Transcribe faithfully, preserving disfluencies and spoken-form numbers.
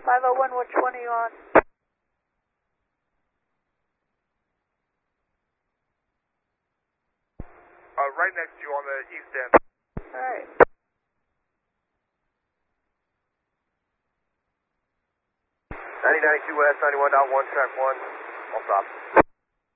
five oh one, which one are you on? Uh, right next to you on the east end. Alright. ninety ninety-two West, ninety-one point one, track one. I'll stop.